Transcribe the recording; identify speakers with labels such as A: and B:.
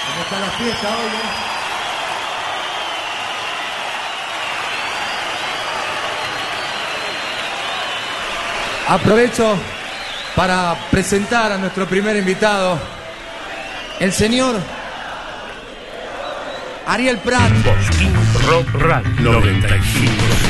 A: ¿Cómo está la fiesta hoy,
B: Aprovecho para presentar a nuestro primer invitado, el señor Ariel Prat.
C: Rock Radio 95.